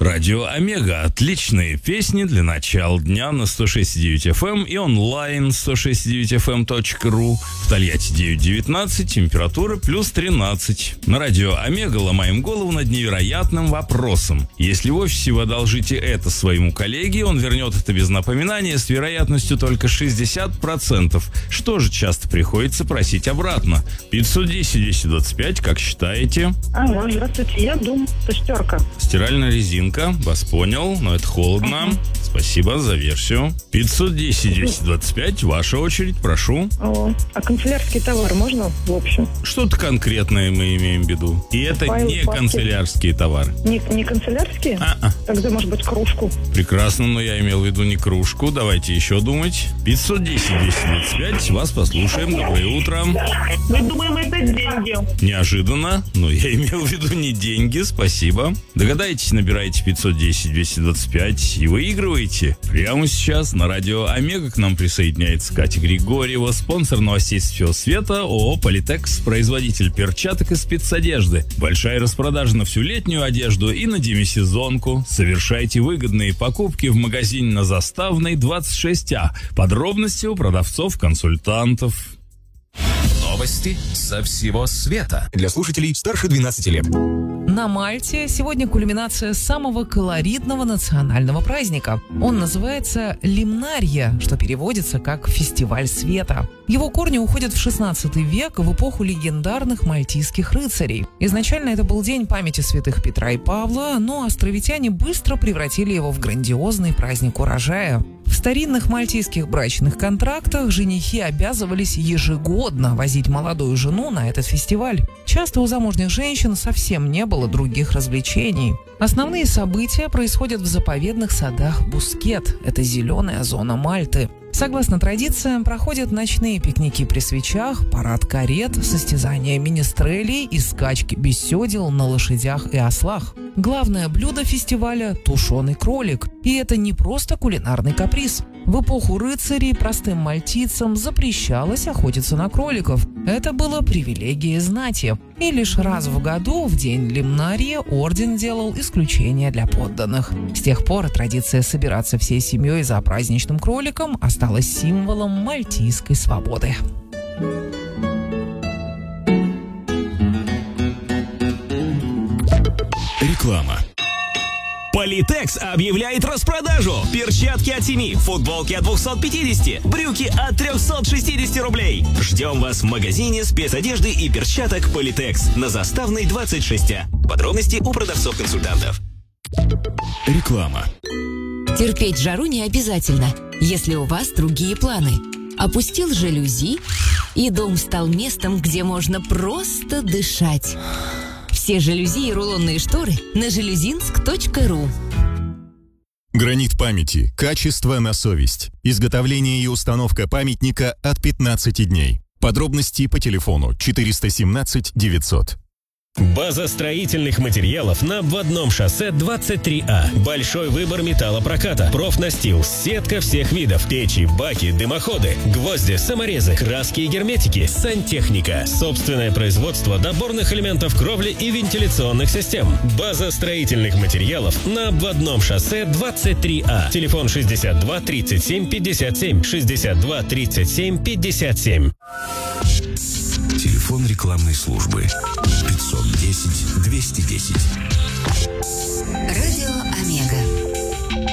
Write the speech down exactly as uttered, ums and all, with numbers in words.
Радио Омега. Отличные песни для начала дня на сто шесть и девять эф эм и онлайн сто шесть и девять эф эм точка ру. В Тольятти девять девятнадцать, температура плюс тринадцать. На радио Омега ломаем голову над невероятным вопросом. Если в офисе вы одолжите это своему коллеге, он вернет это без напоминания с вероятностью только шестьдесят процентов. Что же часто приходится просить обратно? пятьсот десять двести двадцать пять, как считаете? Алло, здравствуйте, я думаю, шестерка. Стиральная резинка, вас понял, но это холодно. Uh-huh. Спасибо за версию. пятьсот десять двести двадцать пять, ваша очередь, прошу. О, а канцелярский товар можно в общем? Что-то конкретное мы имеем в виду. И это Файл, не папки. Канцелярский товар. Не, не канцелярские? А-а. Тогда, может быть, кружку. Прекрасно, но я имел в виду не кружку. Давайте еще думать. пятьсот десять двести двадцать пять, вас послушаем. Доброе утро. Мы думаем, это деньги. Неожиданно, но я имел в виду не деньги, спасибо. Догадаетесь, набираете пятьсот десять двести двадцать пять и выигрываете. Прямо сейчас на радио Омега к нам присоединяется Катя Григорьева, спонсор новостей с всего света, ООО «Политекс», производитель перчаток и спецодежды. Большая распродажа на всю летнюю одежду и на демисезонку. Совершайте выгодные покупки в магазине на Заставной двадцать шесть А. Подробности у продавцов-консультантов. Новости со всего света. Для слушателей старше двенадцати лет. На Мальте сегодня кульминация самого колоритного национального праздника. Он называется Лимнария, что переводится как «фестиваль света». Его корни уходят в шестнадцатый век, в эпоху легендарных мальтийских рыцарей. Изначально это был день памяти святых Петра и Павла, но островитяне быстро превратили его в грандиозный праздник урожая. В старинных мальтийских брачных контрактах женихи обязывались ежегодно возить молодую жену на этот фестиваль. Часто у замужних женщин совсем не было других развлечений. Основные события происходят в заповедных садах Бускет. Это зеленая зона Мальты. Согласно традициям, проходят ночные пикники при свечах, парад карет, состязания министрелей и скачки без седел на лошадях и ослах. Главное блюдо фестиваля – тушеный кролик. И это не просто кулинарный каприз. В эпоху рыцарей простым мальтийцам запрещалось охотиться на кроликов. Это было привилегией знати. И лишь раз в году, в день Лимнарии, орден делал исключение для подданных. С тех пор традиция собираться всей семьей за праздничным кроликом осталась символом мальтийской свободы. Реклама. Политекс объявляет распродажу. Перчатки от семи, футболки от двухсот пятидесяти, брюки от трехсот шестидесяти рублей. Ждем вас в магазине спецодежды и перчаток Политекс на Заставной двадцать шесть А. Подробности у продавцов-консультантов. Реклама. Терпеть жару не обязательно, если у вас другие планы. Опустил жалюзи, и дом стал местом, где можно просто дышать. Все жалюзи и рулонные шторы на жалюзинск точка ру. Гранит памяти. Качество на совесть. Изготовление и установка памятника от пятнадцати дней. Подробности по телефону четыреста семнадцать девятьсот. База строительных материалов на обводном шоссе двадцать три А. Большой выбор металлопроката, профнастил, сетка всех видов, печи, баки, дымоходы, гвозди, саморезы, краски и герметики, сантехника, собственное производство доборных элементов кровли и вентиляционных систем. База строительных материалов на обводном шоссе двадцать три А. Телефон шестьдесят два тридцать семь пятьдесят семь, шестьдесят два тридцать семь пятьдесят семь. Телефон рекламной службы пятьсот десять двести десять.